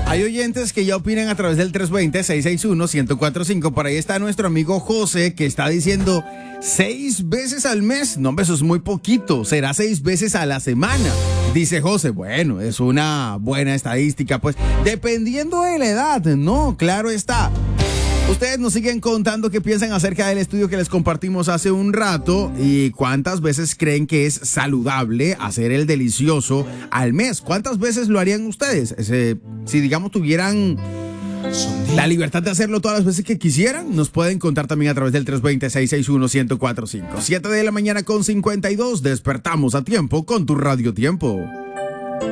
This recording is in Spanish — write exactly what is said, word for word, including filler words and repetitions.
Hay oyentes que ya opinan a través del tres dos cero, seis seis uno, uno cero cuatro cinco. Por ahí está nuestro amigo José, que está diciendo seis veces al mes. No, hombre, eso es muy poquito. Será seis veces a la semana. Dice José, bueno, es una buena estadística, pues, dependiendo de la edad, ¿no? Claro está. Ustedes nos siguen contando qué piensan acerca del estudio que les compartimos hace un rato y cuántas veces creen que es saludable hacer el delicioso al mes. ¿Cuántas veces lo harían ustedes? Ese, si, digamos, tuvieran la libertad de hacerlo todas las veces que quisieran, nos pueden contar también a través del tres dos cero, seis seis uno, uno cero cuatro cinco. siete de la mañana con cincuenta y dos. Despertamos a tiempo con tu Radio Tiempo.